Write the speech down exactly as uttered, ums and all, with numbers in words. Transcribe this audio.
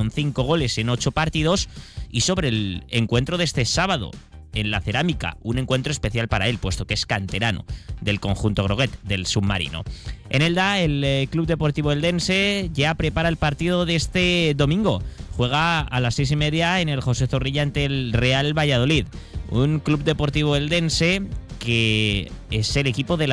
con cinco goles en ocho partidos. Y sobre el encuentro de este sábado en la Cerámica, un encuentro especial para él, puesto que es canterano del conjunto groguet, del submarino. En Elda, el eh, Club Deportivo Eldense ya prepara el partido de este domingo. Juega a las seis y media en el José Zorrilla ante el Real Valladolid. Un Club Deportivo Eldense que es el equipo de la